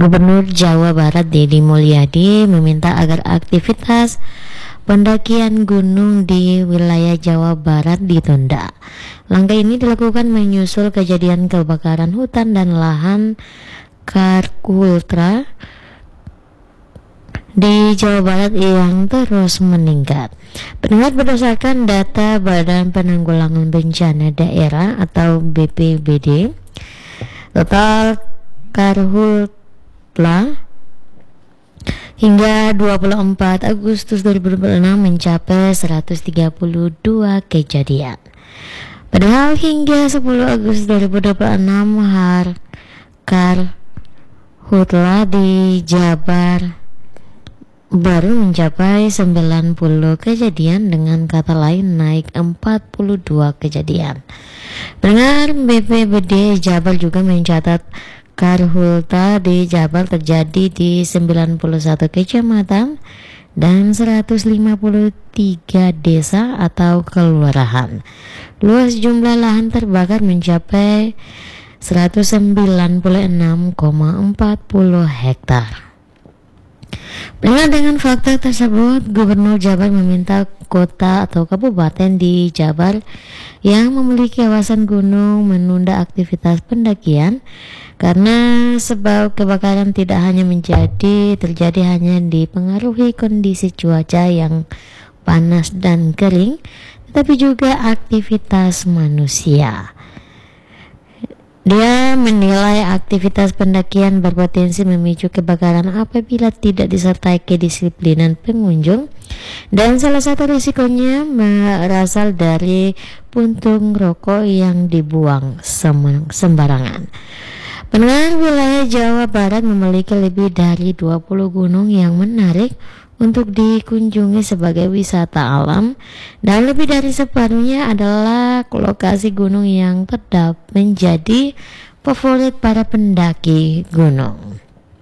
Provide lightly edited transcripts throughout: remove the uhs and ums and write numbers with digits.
Gubernur Jawa Barat Deddy Mulyadi meminta agar aktivitas pendakian gunung di wilayah Jawa Barat ditunda. Langkah ini dilakukan menyusul kejadian kebakaran hutan dan lahan Karhutla di Jawa Barat yang terus meningkat. Pendengar, berdasarkan data Badan Penanggulangan Bencana Daerah atau BPBD, total Karhutla hingga 24 Agustus 2026 mencapai 132 kejadian. Padahal hingga 10 Agustus 2026 Karhutla di Jabar baru mencapai 90 kejadian, dengan kata lain naik 42 kejadian. Pendengar, BPBD Jabar juga mencatat Karhutla di Jabar terjadi di 91 kecamatan dan 153 desa atau kelurahan. Luas jumlah lahan terbakar mencapai 196,40 hektar. Dengan fakta tersebut, Gubernur Jabar meminta kota atau kabupaten di Jabar yang memiliki kawasan gunung menunda aktivitas pendakian karena sebab kebakaran tidak hanya terjadi hanya dipengaruhi kondisi cuaca yang panas dan kering, tetapi juga aktivitas manusia. Dia menilai aktivitas pendakian berpotensi memicu kebakaran apabila tidak disertai kedisiplinan pengunjung, dan salah satu risikonya berasal dari puntung rokok yang dibuang sembarangan. Pendengar, wilayah Jawa Barat memiliki lebih dari 20 gunung yang menarik untuk dikunjungi sebagai wisata alam, dan lebih dari separuhnya adalah lokasi gunung yang tetap menjadi favorit para pendaki gunung.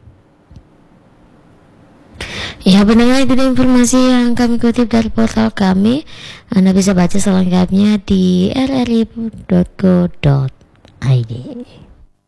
Ya, pendengar, itu informasi yang kami kutip dari portal kami. Anda bisa baca selengkapnya di rri.co.id.